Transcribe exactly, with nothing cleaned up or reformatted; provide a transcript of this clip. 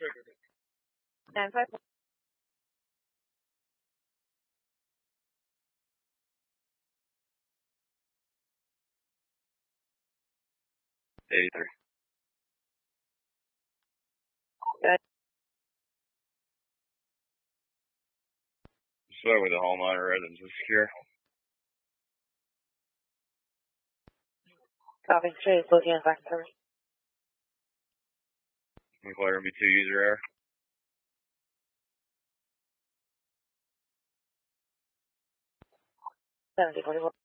nine five. eighty-three. Good. Start with the hall monitor residence is secure. Copy. Chase looking at back service. Require M B two user error. seventy forty-one.